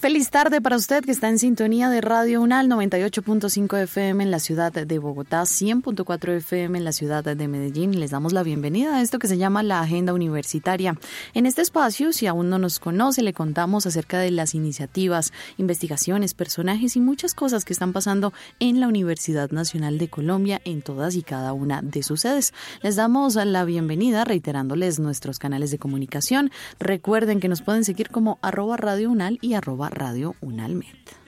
Feliz tarde para usted que está en sintonía de Radio UNAL 98.5 FM en la ciudad de Bogotá, 100.4 FM en la ciudad de Medellín. Les damos la bienvenida a esto que se llama la Agenda Universitaria. En este espacio, si aún no nos conoce, le contamos acerca de las iniciativas, investigaciones, personajes y muchas cosas que están pasando en la Universidad Nacional de Colombia en todas y cada una de sus sedes. Les damos la bienvenida reiterándoles nuestros canales de comunicación. Recuerden que nos pueden seguir como @Radio UNAL y @Radio UNALmed.